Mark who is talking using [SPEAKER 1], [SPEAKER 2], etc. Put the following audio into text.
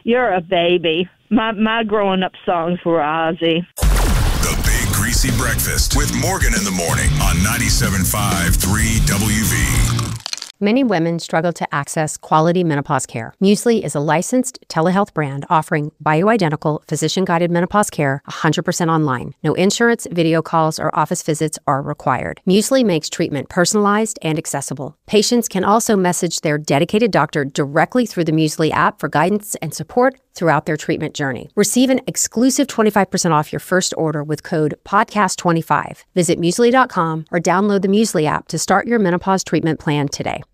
[SPEAKER 1] You're a baby. My growing up songs were Ozzy.
[SPEAKER 2] The Big Greasy Breakfast with Morgan in the morning on 97.5 3WV.
[SPEAKER 3] Many women struggle to access quality menopause care. Muesli is a licensed telehealth brand offering bioidentical, physician-guided menopause care 100% online. No insurance, video calls, or office visits are required. Muesli makes treatment personalized and accessible. Patients can also message their dedicated doctor directly through the Muesli app for guidance and support throughout their treatment journey. Receive an exclusive 25% off your first order with code PODCAST25. Visit Muesli.com or download the Muesli app to start your menopause treatment plan today.